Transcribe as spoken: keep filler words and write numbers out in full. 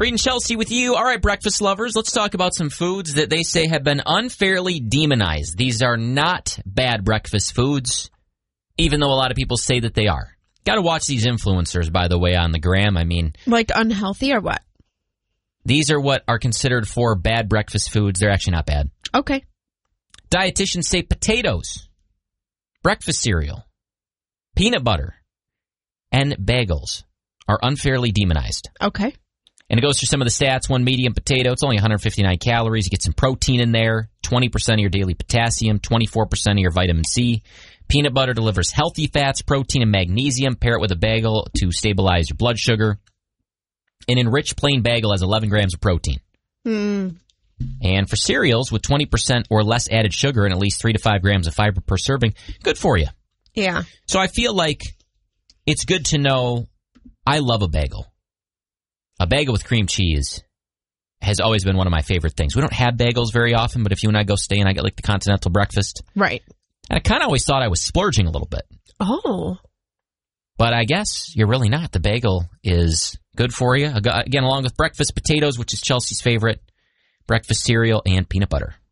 Reading Chelsea with you. All right, breakfast lovers, let's talk about some foods that they say have been unfairly demonized. These are not bad breakfast foods, even though a lot of people say that they are. Got to watch these influencers, by the way, on the gram. I mean, like unhealthy or what? These are what are considered for bad breakfast foods. They're actually not bad. Okay. Dietitians say potatoes, breakfast cereal, peanut butter, and bagels are unfairly demonized. Okay. And it goes through some of the stats. One medium potato, it's only one hundred fifty-nine calories. You get some protein in there, twenty percent of your daily potassium, twenty-four percent of your vitamin C. Peanut butter delivers healthy fats, protein, and magnesium. Pair it with a bagel to stabilize your blood sugar. An enriched plain bagel has eleven grams of protein. Mm. And for cereals with twenty percent or less added sugar and at least three to five grams of fiber per serving, good for you. Yeah. So I feel like it's good to know I love a bagel. A bagel with cream cheese has always been one of my favorite things. We don't have bagels very often, but if you and I go stay and I get like the continental breakfast. Right. And I kind of always thought I was splurging a little bit. Oh. But I guess you're really not. The bagel is good for you. Again, along with breakfast potatoes, which is Chelsea's favorite, breakfast cereal, and peanut butter.